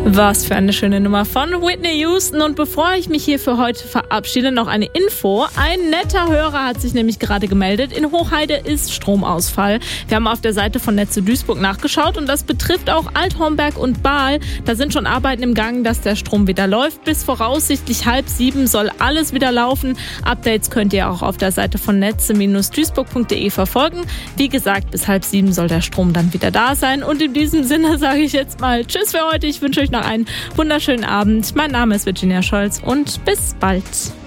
Was für eine schöne Nummer von Whitney Houston. Und bevor ich mich hier für heute verabschiede, noch eine Info. Ein netter Hörer hat sich nämlich gerade gemeldet. In Hochheide ist Stromausfall. Wir haben auf der Seite von Netze Duisburg nachgeschaut und das betrifft auch Alt-Homberg und Bahl. Da sind schon Arbeiten im Gang, dass der Strom wieder läuft. Bis voraussichtlich 6:30 soll alles wieder laufen. Updates könnt ihr auch auf der Seite von netze-duisburg.de verfolgen. Wie gesagt, bis 6:30 soll der Strom dann wieder da sein. Und in diesem Sinne sage ich jetzt mal Tschüss für heute. Ich wünsche euch noch einen wunderschönen Abend. Mein Name ist Virginia Scholz und bis bald.